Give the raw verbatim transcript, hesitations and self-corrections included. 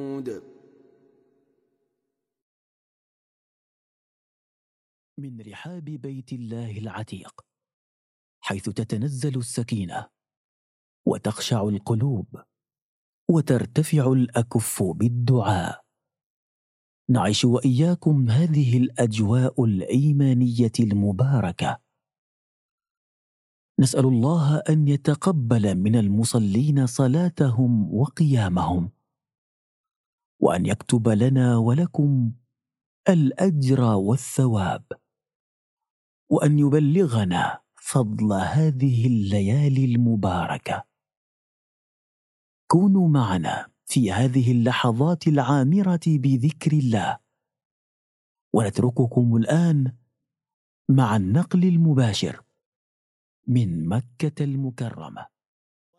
من رحاب بيت الله العتيق، حيث تتنزل السكينة وتخشع القلوب وترتفع الأكف بالدعاء، نعيش وإياكم هذه الأجواء الإيمانية المباركة. نسأل الله أن يتقبل من المصلين صلاتهم وقيامهم، وأن يكتب لنا ولكم الأجر والثواب، وأن يبلغنا فضل هذه الليالي المباركة. كونوا معنا في هذه اللحظات العامرة بذكر الله، ونترككم الآن مع النقل المباشر من مكة المكرمة.